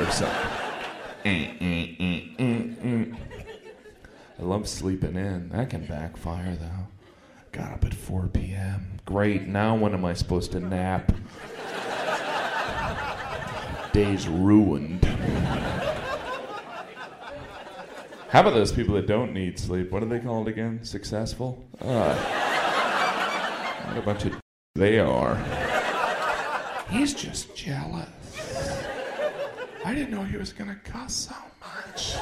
or something. I love sleeping in. That can backfire, though. Got up at 4 p.m. Great, now when am I supposed to nap? Day's ruined. How about those people that don't need sleep? What are they called again? Successful? What a bunch of they are. He's just jealous. I didn't know he was gonna cuss so much.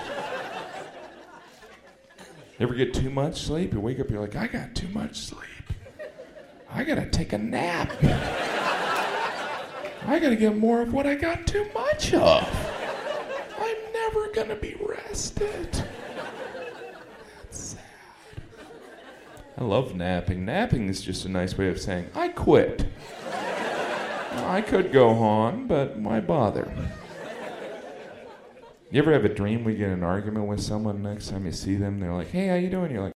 You ever get too much sleep? You wake up, you're like, I got too much sleep. I gotta take a nap. I gotta get more of what I got too much of. I'm never gonna be rested. That's sad. I love napping. Napping is just a nice way of saying, I quit. I could go on, but why bother? You ever have a dream where you get in an argument with someone next time you see them? They're like, hey, how you doing? You're like,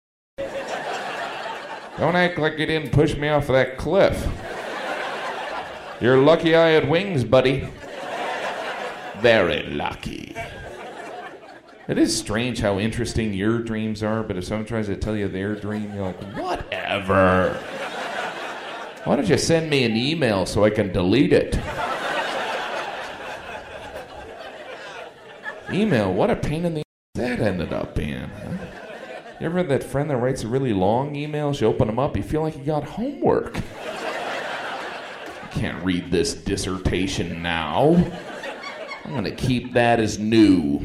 don't act like you didn't push me off of that cliff. You're lucky I had wings, buddy. Very lucky. It is strange how interesting your dreams are, but if someone tries to tell you their dream, you're like, whatever. Why don't you send me an email so I can delete it? Email, what a pain in the that ended up being. Huh? You ever had that friend that writes a really long emails? You open them up, you feel like you got homework. I can't read this dissertation now. I'm going to keep that as new.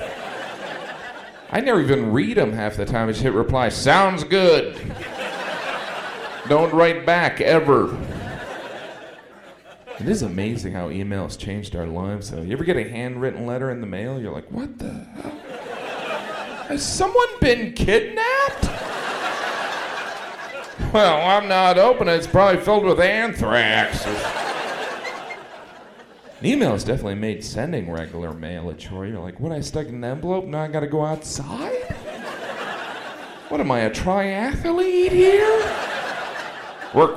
I never even read them half the time. I just hit reply. Sounds good. Don't write back, ever. It is amazing how emails changed our lives, though. You ever get a handwritten letter in the mail? You're like, what the hell? Has someone been kidnapped? Well, I'm not opening it. It's probably filled with anthrax. Emails definitely made sending regular mail a chore. You're like, what, I stuck in an envelope? Now I gotta go outside? What am I, a triathlete here? Work.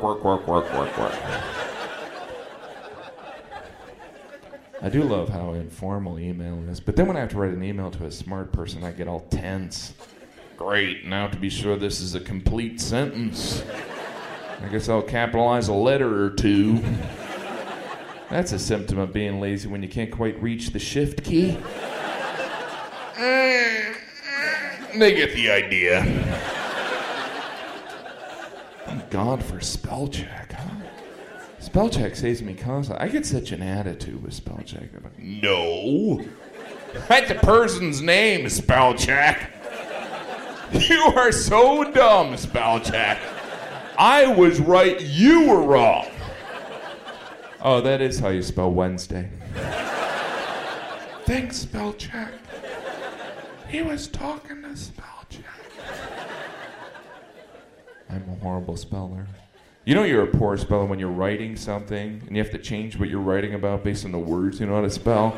I do love how informal email is, but then when I have to write an email to a smart person, I get all tense. Great, now to be sure this is a complete sentence. I guess I'll capitalize a letter or two. That's a symptom of being lazy when you can't quite reach the shift key. They get the idea. Thank God for spell check, huh? Spell check saves me constantly. I get such an attitude with spell check. I'm like, no. That's a person's name, spell check. You are so dumb, spell check. I was right, you were wrong. Oh, that is how you spell Wednesday. Thanks, spell check. He was talking to spell check. I'm a horrible speller. You know you're a poor speller when you're writing something and you have to change what you're writing about based on the words you know how to spell.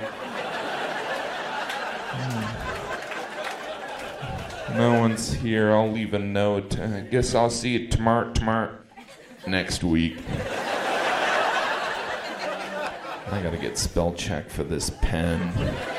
No one's here. I'll leave a note. I guess I'll see you tomorrow next week. I gotta get spell check for this pen.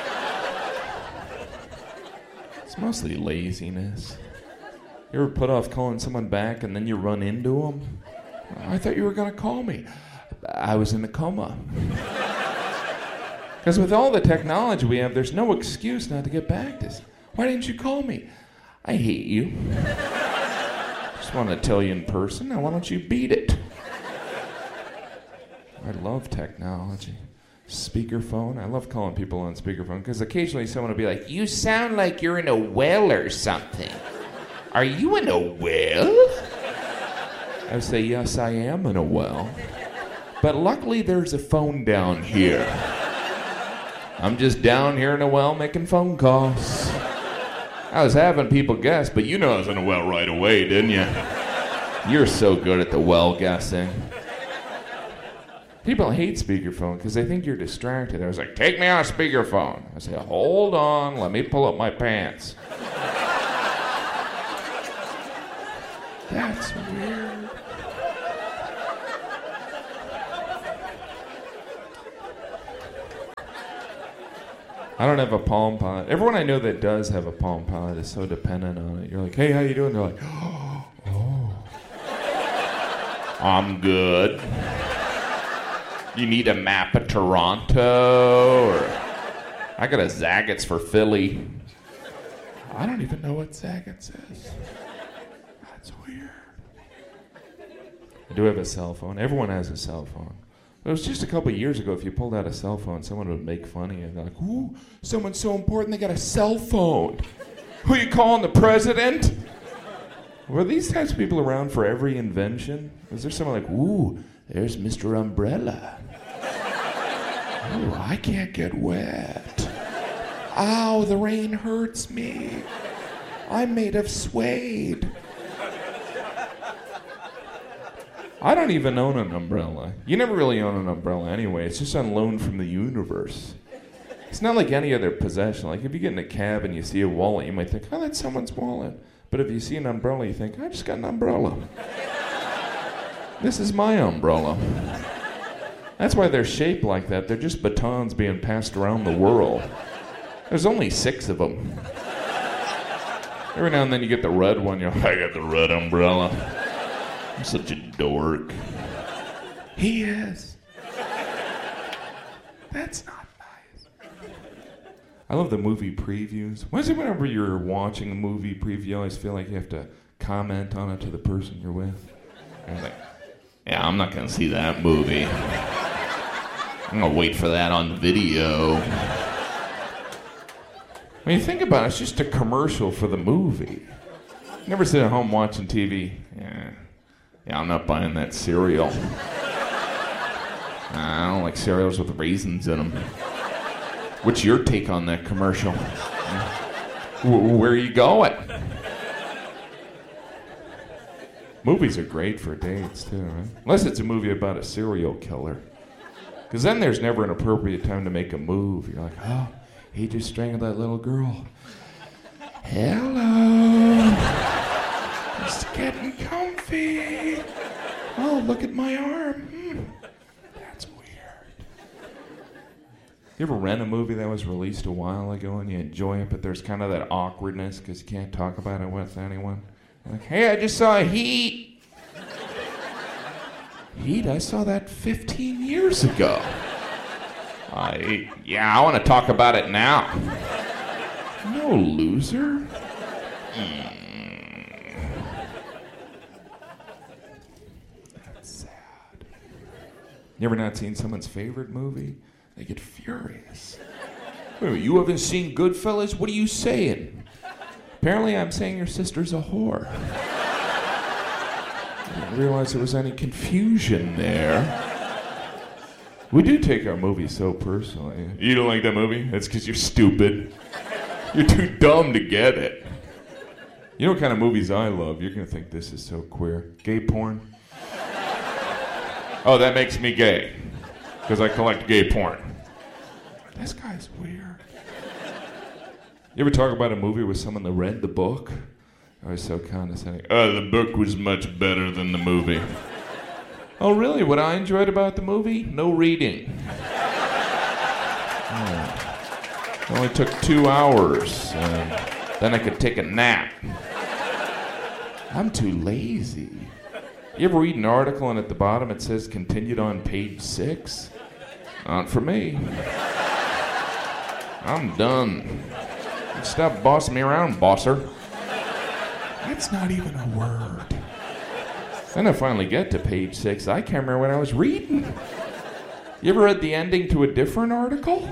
It's mostly laziness. You ever put off calling someone back and then you run into them? I thought you were going to call me. I was in a coma. Because with all the technology we have, there's no excuse not to get back to us. Why didn't you call me? I hate you. Just want to tell you in person. Now why don't you beat it? I love technology. Speakerphone. I love calling people on speakerphone because occasionally someone will be like, you sound like you're in a well or something. Are you in a well? I would say, yes, I am in a well. But luckily, there's a phone down here. I'm just down here in a well making phone calls. I was having people guess, but you know I was in a well right away, didn't you? You're so good at the well guessing. People hate speakerphone because they think you're distracted. I was like, take me off speakerphone. I say, hold on, let me pull up my pants. That's weird. I don't have a Palm Pilot. Everyone I know that does have a Palm Pilot is so dependent on it. You're like, hey, how you doing? They're like, oh. I'm good. You need a map of Toronto? Or I got a Zagat's for Philly. I don't even know what Zagat's is. That's weird. I do have a cell phone. Everyone has a cell phone. It was just a couple of years ago, if you pulled out a cell phone, someone would make fun of you. They're like, ooh, someone's so important, they got a cell phone. Who you calling, the president? Were these types of people around for every invention? Was there someone like, ooh, there's Mr. Umbrella. Ooh, I can't get wet. Ow, the rain hurts me. I'm made of suede. I don't even own an umbrella. You never really own an umbrella anyway. It's just on loan from the universe. It's not like any other possession. Like if you get in a cab and you see a wallet, you might think, oh, that's someone's wallet. But if you see an umbrella, you think, I just got an umbrella. This is my umbrella. That's why they're shaped like that. They're just batons being passed around the world. There's only 6 of them. Every now and then you get the red one. You're like, I got the red umbrella. I'm such a dork. He is. That's not nice. I love the movie previews. Whenever you're watching a movie preview, you always feel like you have to comment on it to the person you're with. And like, yeah, I'm not going to see that movie. I'm going to wait for that on video. When you think about it, it's just a commercial for the movie. You never sit at home watching TV. Yeah, I'm not buying that cereal. I don't like cereals with raisins in them. What's your take on that commercial? Where are you going? Movies are great for dates, too, right? Unless it's a movie about a serial killer. Because then there's never an appropriate time to make a move. You're like, oh, he just strangled that little girl. Hello. Just getting comfy. Oh, look at my arm. That's weird. You ever rent a movie that was released a while ago and you enjoy it, but there's kind of that awkwardness because you can't talk about it with anyone? Like, hey, I just saw Heat. Heat? I saw that 15 years ago. Yeah, I want to talk about it now. No, loser. That's sad. You ever not seen someone's favorite movie? They get furious. Wait a minute, you haven't seen Goodfellas? What are you saying? Apparently I'm saying your sister's a whore. I didn't realize there was any confusion there. We do take our movies so personally. You don't like that movie? That's because you're stupid. You're too dumb to get it. You know what kind of movies I love? You're going to think this is so queer. Gay porn. Oh, that makes me gay. Because I collect gay porn. This guy's weird. You ever talk about a movie with someone that read the book? I was so condescending. The book was much better than the movie. Oh, really? What I enjoyed about the movie? No reading. It only took 2 hours. Then I could take a nap. I'm too lazy. You ever read an article and at the bottom it says continued on page 6? Not for me. I'm done. Stop bossing me around, bosser. That's not even a word. Then I finally get to page 6. I can't remember what I was reading. You ever read the ending to a different article?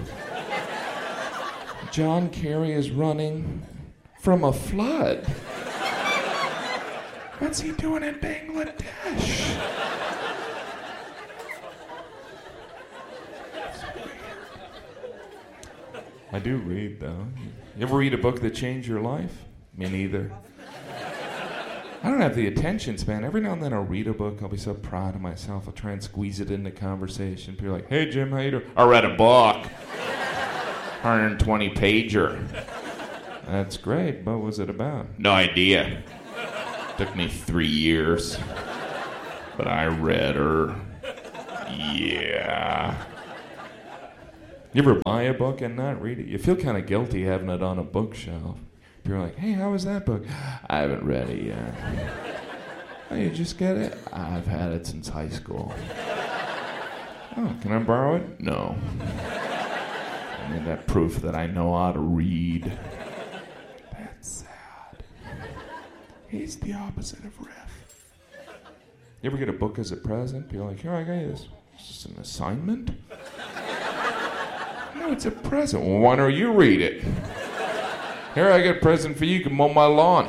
John Kerry is running from a flood. What's he doing in Bangladesh? I do read, though. You ever read a book that changed your life? Me neither. I don't have the attention span. Every now and then I'll read a book. I'll be so proud of myself. I'll try and squeeze it into conversation. People are like, hey, Jim, how you doing? I read a book. 120 pager. That's great. What was it about? No idea. Took me 3 years. But I read her. Yeah. You ever buy a book and not read it? You feel kind of guilty having it on a bookshelf. You're like, hey, how was that book? I haven't read it yet. Oh, you just get it? I've had it since high school. Oh, can I borrow it? No. I need that proof that I know how to read. That's sad. He's the opposite of Riff. You ever get a book as a present? Be like, here, I got you this. Is this an assignment? No, it's a present. Well, why don't you read it? Here, I got a present for you. You can mow my lawn.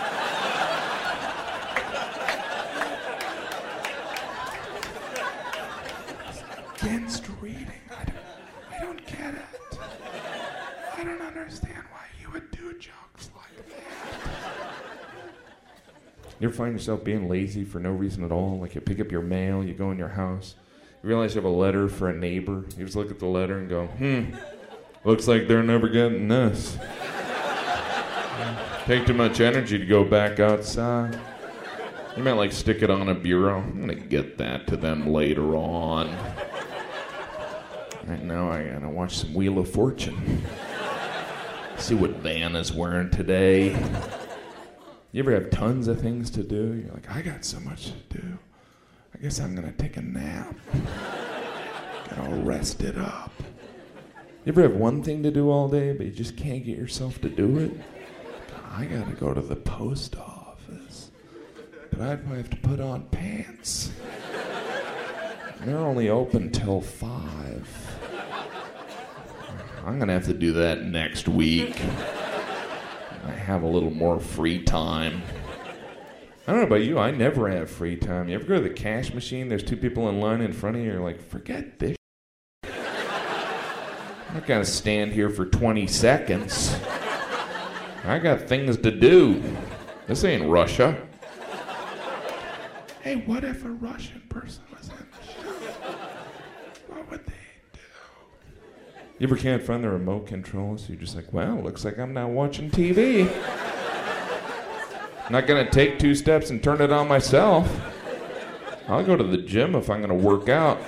Against reading. I don't get it. I don't understand why you would do jokes like that. You ever find yourself being lazy for no reason at all? Like you pick up your mail, you go in your house, you realize you have a letter for a neighbor. You just look at the letter and go, looks like they're never getting this. Take too much energy to go back outside. You might like stick it on a bureau. I'm gonna get that to them later on. Right now I gotta watch some Wheel of Fortune. See what Vanna's wearing today. You ever have tons of things to do? You're like, I got so much to do. I guess I'm gonna take a nap. Get all rested up. You ever have one thing to do all day, but you just can't get yourself to do it? I gotta go to the post office. But I'd probably have to put on pants. They're only open till 5. I'm gonna have to do that next week. I have a little more free time. I don't know about you, I never have free time. You ever go to the cash machine, there's 2 people in line in front of you, you're like, forget this. I'm not gonna stand here for 20 seconds. I got things to do. This ain't Russia. Hey, what if a Russian person was in the show? What would they do? You ever can't find the remote control, so you're just like, well, looks like I'm not watching TV. Not gonna take 2 steps and turn it on myself. I'll go to the gym if I'm gonna work out.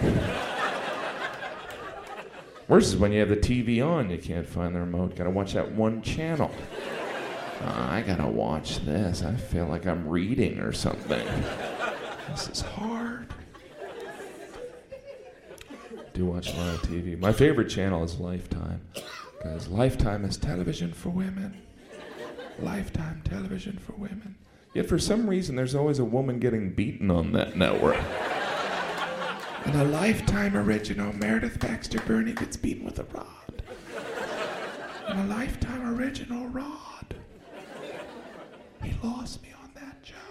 Worse is when you have the TV on, you can't find the remote. Gotta watch that one channel. I gotta watch this. I feel like I'm reading or something. This is hard. I do watch a lot of TV. My favorite channel is Lifetime, because Lifetime is television for women. Lifetime television for women. Yet for some reason, there's always a woman getting beaten on that network. In a Lifetime original, Meredith Baxter Burney gets beaten with a rod. In a Lifetime original, Rod. He lost me on that joke.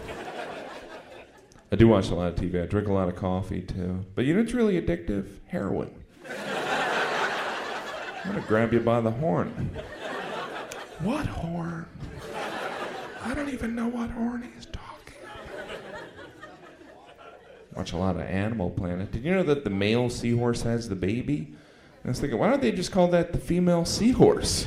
I do watch a lot of TV. I drink a lot of coffee, too. But you know what's really addictive? Heroin. I'm going to grab you by the horn. What horn? I don't even know what horn he's talking about. Watch a lot of Animal Planet. Did you know that the male seahorse has the baby? And I was thinking, why don't they just call that the female seahorse?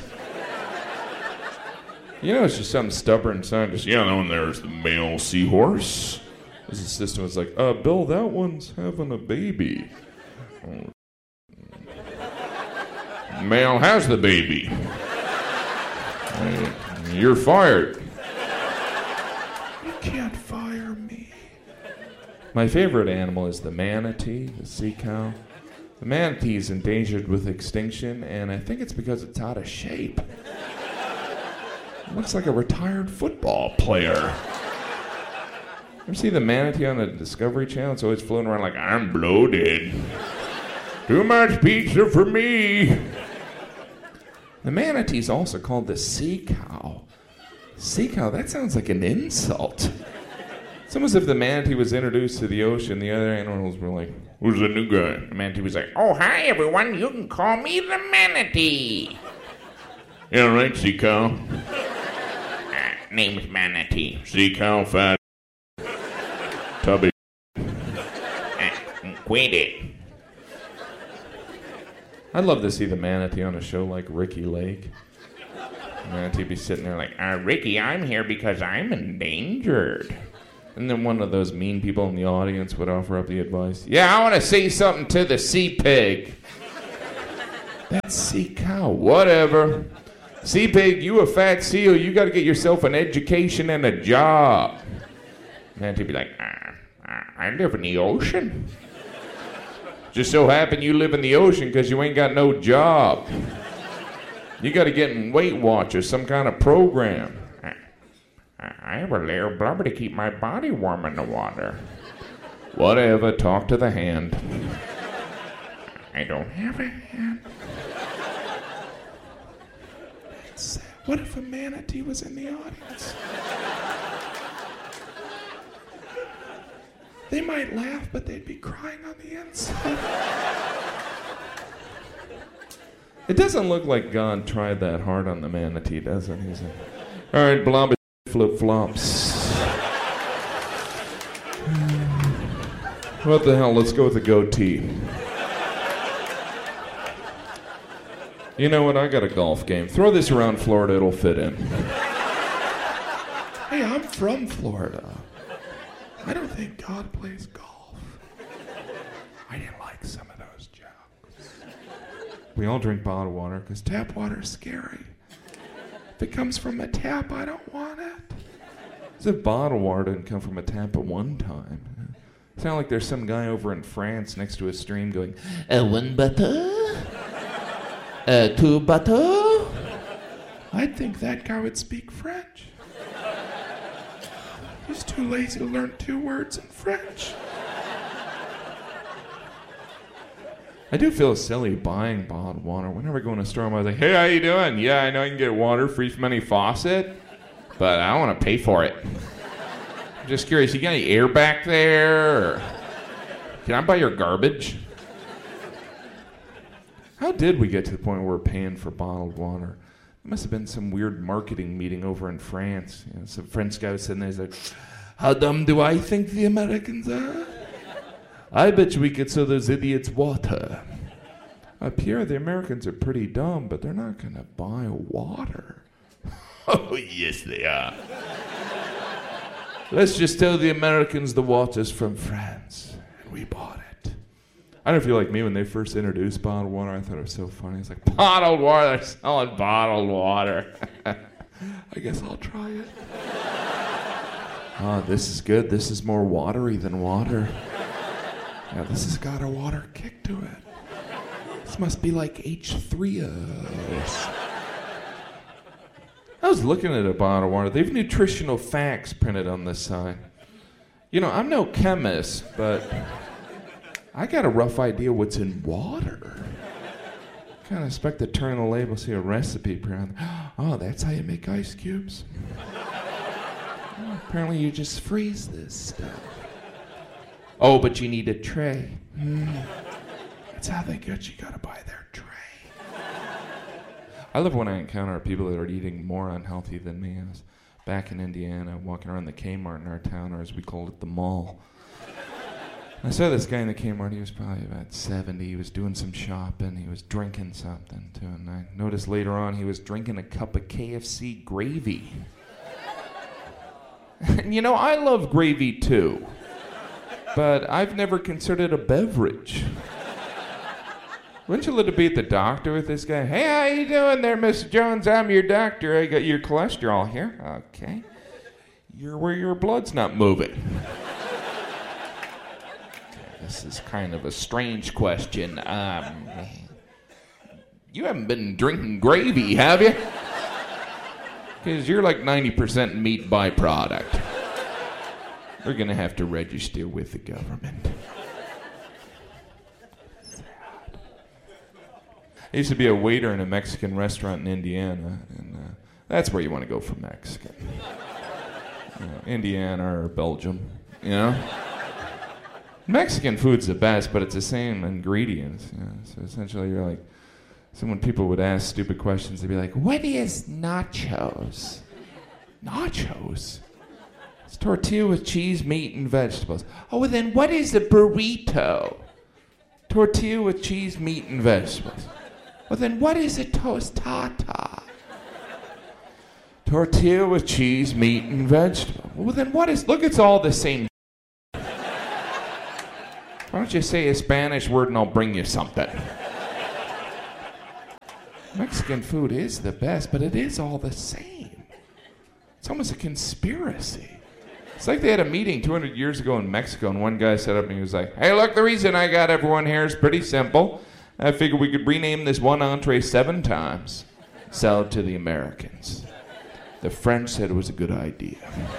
You know, it's just some stubborn scientist. Yeah, that one there is the male seahorse. His assistant was like, Bill, that one's having a baby. Oh. Male has the baby. You're fired. You can't fire me. My favorite animal is the manatee, the sea cow. The manatee is endangered with extinction, and I think it's because it's out of shape. It looks like a retired football player. Ever see the manatee on the Discovery Channel? It's always floating around like, I'm bloated. Too much pizza for me. The manatee is also called the sea cow. Sea cow, that sounds like an insult. It's almost as if the manatee was introduced to the ocean. The other animals were like, who's the new guy? The manatee was like, oh, hi, everyone. You can call me the manatee. Yeah, right, sea cow. Name's Manatee. Sea cow, fat. Tubby. Quit it. I'd love to see the manatee on a show like Ricky Lake. The manatee be sitting there like, Ricky, I'm here because I'm endangered. And then one of those mean people in the audience would offer up the advice, yeah, I want to say something to the sea pig. That's sea cow. Whatever. Sea pig, you a fat seal. You got to get yourself an education and a job. Manatee be like, I live in the ocean. Just so happen you live in the ocean because you ain't got no job. You got to get in Weight Watchers, some kind of program. I have a layer of blubber to keep my body warm in the water. Whatever, talk to the hand. I don't have a hand. What if a manatee was in the audience? They might laugh, but they'd be crying on the inside. It doesn't look like God tried that hard on the manatee, does it? He's like, all right, blob flip-flops. What the hell? Let's go with the goatee. You know what? I got a golf game. Throw this around Florida, it'll fit in. Hey, I'm from Florida. I don't think God plays golf. I didn't like some of those jokes. We all drink bottled water because tap water's scary. If it comes from a tap, I don't want it. As if bottled water didn't come from a tap at one time. It's not like there's some guy over in France next to a stream going, one butter? Two butter? I'd think that guy would speak French. He's too lazy to learn 2 words in French. I do feel silly buying bottled water. Whenever I go in a store, I'm always like, hey, how you doing? Yeah, I know you can get water free from any faucet, but I don't want to pay for it. I'm just curious, you got any air back there? Or can I buy your garbage? How did we get to the point where we're paying for bottled water? There must have been some weird marketing meeting over in France. You know, some French guy was sitting there, he's like, how dumb do I think the Americans are? I bet you we could sell those idiots water. Up here, the Americans are pretty dumb, but they're not going to buy water. Oh, yes, they are. Let's just tell the Americans the water's from France, and we bought it. I don't feel like me when they first introduced bottled water. I thought it was so funny. It's like, bottled water? They're selling bottled water. I guess I'll try it. Oh, this is good. This is more watery than water. Yeah, this has got a water kick to it. This must be like H3O. I was looking at a bottle of water. They have nutritional facts printed on this side. You know, I'm no chemist, but I got a rough idea what's in water. Kind of expect to turn the label, see a recipe around. Oh, that's how you make ice cubes. Oh, apparently you just freeze this stuff. Oh, but you need a tray. That's how they get you. Gotta buy their tray. I love when I encounter people that are eating more unhealthy than me. I was back in Indiana, walking around the Kmart in our town, or as we called it, the mall. I saw this guy in the Kmart. He was probably about 70. He was doing some shopping. He was drinking something, too. And I noticed later on he was drinking a cup of KFC gravy. And you know, I love gravy, too. But I've never considered it a beverage. Wouldn't you love to be at the doctor with this guy? Hey, how you doing there, Mr. Jones? I'm your doctor. I got your cholesterol here. Okay. You're where your blood's not moving. This is kind of a strange question. You haven't been drinking gravy, have you? Because you're like 90% meat byproduct. We're going to have to register with the government. I used to be a waiter in a Mexican restaurant in Indiana, and that's where you want to go for Mexican. You know, Indiana or Belgium, you know? Mexican food's the best, but it's the same ingredients. You know? So essentially, you're like, so when people would ask stupid questions, they'd be like, what is nachos? Nachos? It's tortilla with cheese, meat, and vegetables. Oh, well then what is a burrito? Tortilla with cheese, meat, and vegetables. Well then what is a tostada? Tortilla with cheese, meat, and vegetables. Well then what is, look, it's all the same. Why don't you say a Spanish word and I'll bring you something? Mexican food is the best, but it is all the same. It's almost a conspiracy. It's like they had a meeting 200 years ago in Mexico, and one guy set up and he was like, hey, look, the reason I got everyone here is pretty simple. I figured we could rename this one entree 7 times, sell it to the Americans. The French said it was a good idea.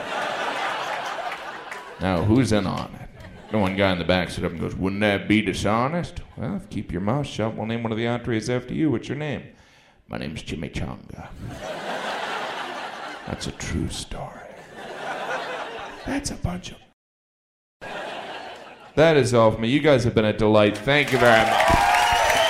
Now, who's in on it? The one guy in the back stood up and goes, wouldn't that be dishonest? Well, if keep your mouth shut, we'll name one of the entrees after you. What's your name? My name's Chimichanga. That's a true story. That's a bunch of... That is all for me. You guys have been a delight. Thank you very much.